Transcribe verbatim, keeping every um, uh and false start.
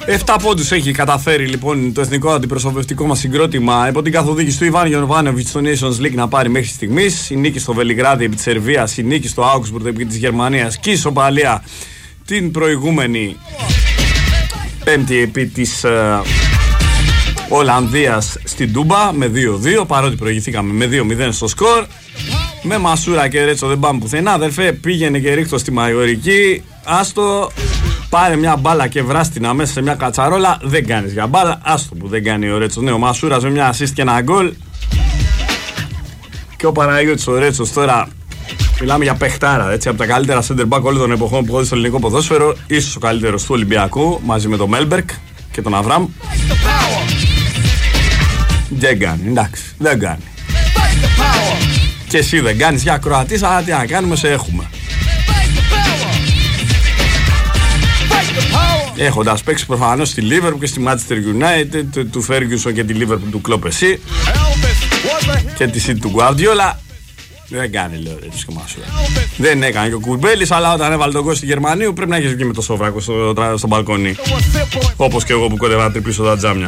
Επτά πόντους έχει καταφέρει λοιπόν το εθνικό αντιπροσωπευτικό μας συγκρότημα υπό την καθοδήγηση του Ιβάν Γιοβάνοβιτς στο Nations League να πάρει μέχρι στιγμής. Η νίκη στο Βελιγράδι επί της Σερβίας, η νίκη στο Augsburg επί της Γερμανίας και η ισοπαλία την προηγούμενη Πέμπτη επί της uh, Ολλανδίας στην Τούμπα με δύο δύο, παρότι προηγηθήκαμε με δύο μηδέν στο σκορ. Με Μασούρα και Ρέτσο δεν πάμε πουθενά, αδερφέ. Πήγαινε και ρίχτω στη Μαγιορική. Άστο, πάρε μια μπάλα και βράστηνα μέσα σε μια κατσαρόλα. Δεν κάνεις για μπάλα, άστο που δεν κάνει ο Ρέτσος. Ναι, ο Μασούρας με μια assist και ένα γκολ. Και ο Παναγιώτης ο Ρέτσος τώρα. Μιλάμε για παιχτάρα, έτσι, από τα καλύτερα center back όλων των εποχών που έχω δει στο ελληνικό ποδόσφαιρο. Ίσως ο καλύτερος του Ολυμπιακού μαζί με τον Μέλμπερκ και τον Αβραμ. Δεν κάνει, εντάξει, δεν κάνει. Και εσύ δεν κάνεις για Κροατής, αλλά τι να κάνουμε, σε έχουμε. Έχοντας παίξει προφανώς στη Liverpool και στη Manchester United, του, του Ferguson και τη Liverpool του Klopp εσύ και τη City του Guardiola. Δεν κάνει, λέω, ρε, τους Μασούρα. Δεν έκανε και ο Κουρμπέλης, αλλά όταν έβαλε τον κόσμο στη Γερμανία πρέπει να έχεις βγει με το σόβρακο στο, στο μπαλκόνι. Όπως και εγώ που κοντεύα να τρυπήσω τα τζάμια.